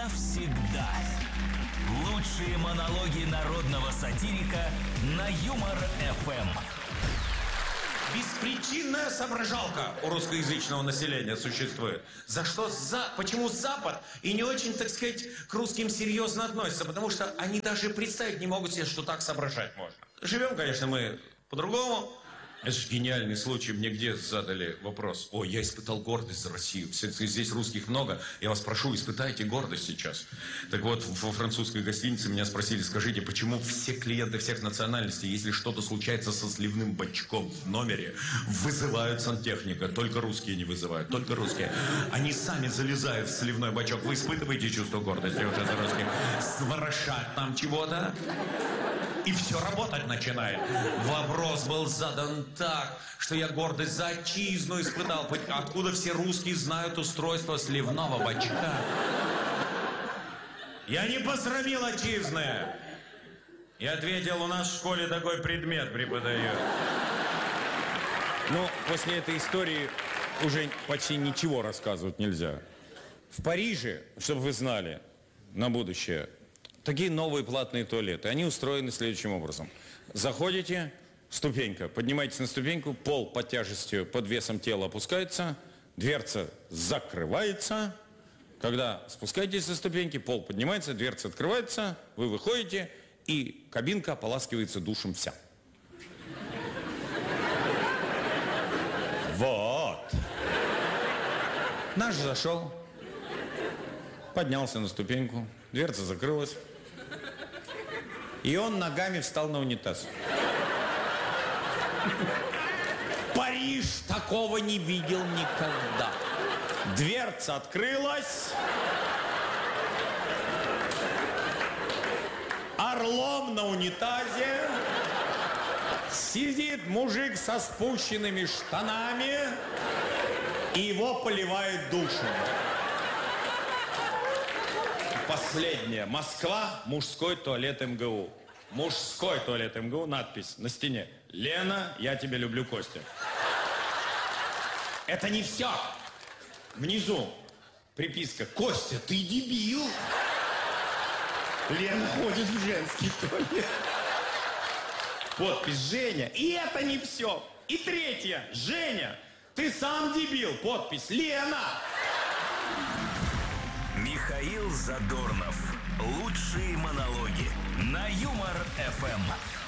навсегда. Лучшие монологи народного сатирика на Юмор ФМ. Беспричинная соображалка у русскоязычного населения существует. Почему Запад и не очень, так сказать, к русским серьезно относится? Потому что они даже представить не могут себе, что так соображать можно. Живем, конечно, мы по-другому. Это же гениальный случай. Мне где задали вопрос? О, я испытал гордость за Россию. Здесь русских много. Я вас прошу, испытайте гордость сейчас. Так вот, во французской гостинице меня спросили, скажите, почему все клиенты всех национальностей, если что-то случается со сливным бачком в номере, вызывают сантехника? Только русские не вызывают, только русские. Они сами залезают в сливной бачок. Вы испытываете чувство гордости уже за русских? Сворошать там чего-то? И все работать начинает. Вопрос был задан так, что я гордость за отчизну испытал. Откуда все русские знают устройство сливного бачка? Я не посрамил отчизны. Я ответил, у нас в школе такой предмет преподают. Ну, после этой истории уже почти ничего рассказывать нельзя. В Париже, чтобы вы знали, на будущее, такие новые платные туалеты. Они устроены следующим образом. Заходите, ступенька, поднимаетесь на ступеньку, пол под тяжестью, под весом тела опускается, дверца закрывается. Когда спускаетесь со ступеньки, пол поднимается, дверца открывается, вы выходите, и кабинка ополаскивается душем вся. Вот. Наш зашел, поднялся на ступеньку, дверца закрылась. И он ногами встал на унитаз. Париж такого не видел никогда. Дверца открылась. Орлом на унитазе сидит мужик со спущенными штанами, и его поливает душем. Последнее. Москва. Мужской туалет МГУ. Мужской туалет МГУ. Надпись на стене. Лена, я тебя люблю, Костя. Это не все. Внизу приписка. Костя, ты дебил. Лена ходит в женский туалет. Подпись Женя. И это не все. И третье. Женя, ты сам дебил. Подпись Лена. Михаил Задорнов. Лучшие монологи на Юмор ФМ.